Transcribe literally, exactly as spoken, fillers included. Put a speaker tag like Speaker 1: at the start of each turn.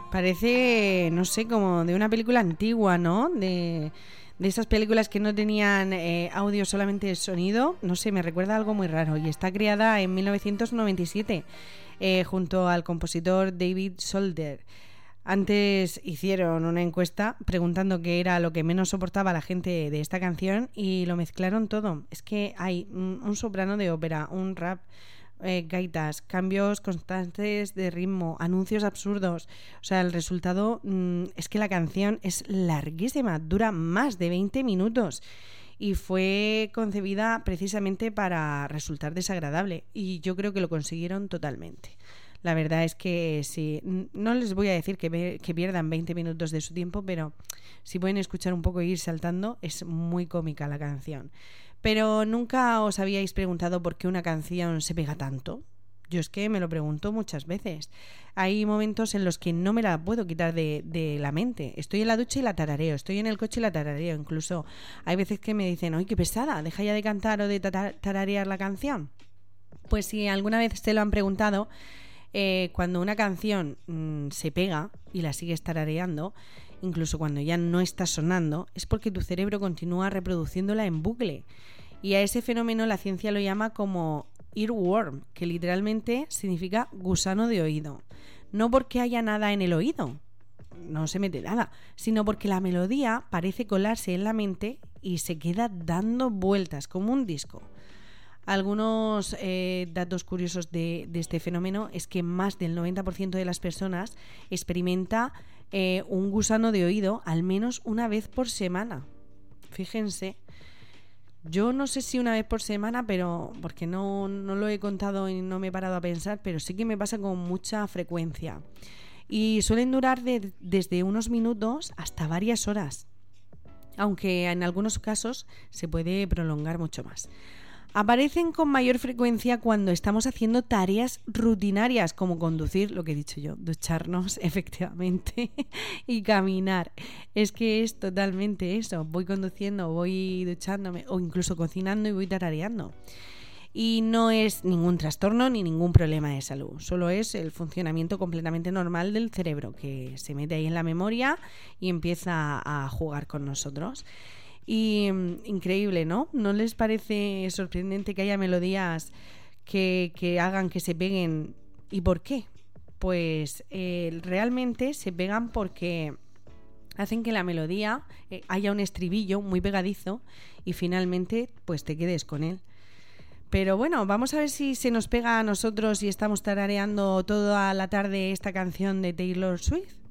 Speaker 1: Parece, no sé, como de una película antigua, ¿no? De, de esas películas que no tenían eh, audio, solamente sonido. No sé, me recuerda algo muy raro. Y está creada en mil novecientos noventa y siete eh, junto al compositor David Solder. Antes hicieron una encuesta preguntando qué era lo que menos soportaba la gente de esta canción y lo mezclaron todo. Es que hay un, un soprano de ópera, un rap, eh, gaitas, cambios constantes de ritmo, anuncios absurdos. O sea, el resultado mmm, es que la canción es larguísima, dura más de veinte minutos y fue concebida precisamente para resultar desagradable y yo creo que lo consiguieron totalmente. La verdad es que sí, no les voy a decir que, ve, que pierdan veinte minutos de su tiempo, pero si pueden escuchar un poco e ir saltando, es muy cómica la canción. Pero nunca os habíais preguntado por qué una canción se pega tanto. Yo es que me lo pregunto muchas veces. Hay momentos en los que no me la puedo quitar de, de la mente. Estoy en la ducha y la tarareo, estoy en el coche y la tarareo. Incluso hay veces que me dicen, ¡ay, qué pesada! Deja ya de cantar o de tararear la canción. Pues si alguna vez te lo han preguntado, Eh, cuando una canción mmm, se pega y la sigues tarareando, incluso cuando ya no está sonando, es porque tu cerebro continúa reproduciéndola en bucle. Y a ese fenómeno la ciencia lo llama como earworm, que literalmente significa gusano de oído. No porque haya nada en el oído, no se mete nada, sino porque la melodía parece colarse en la mente y se queda dando vueltas como un disco. Algunos eh, datos curiosos de, de este fenómeno es que más del noventa por ciento de las personas experimenta eh, un gusano de oído al menos una vez por semana. Fíjense, yo no sé si una vez por semana, pero porque no, no lo he contado y no me he parado a pensar, pero sí que me pasa con mucha frecuencia. Y suelen durar de, desde unos minutos hasta varias horas, aunque en algunos casos se puede prolongar mucho más. Aparecen con mayor frecuencia cuando estamos haciendo tareas rutinarias como conducir, lo que he dicho yo, ducharnos efectivamente y caminar. Es que es totalmente eso, voy conduciendo, voy duchándome o incluso cocinando y voy tarareando. Y no es ningún trastorno ni ningún problema de salud, solo es el funcionamiento completamente normal del cerebro que se mete ahí en la memoria y empieza a jugar con nosotros. Y um, increíble, ¿no? ¿No les parece sorprendente que haya melodías que, que hagan que se peguen? ¿Y por qué? Pues eh, realmente se pegan porque hacen que la melodía eh, haya un estribillo muy pegadizo y finalmente pues te quedes con él. Pero bueno, vamos a ver si se nos pega a nosotros y estamos tarareando toda la tarde esta canción de Taylor Swift.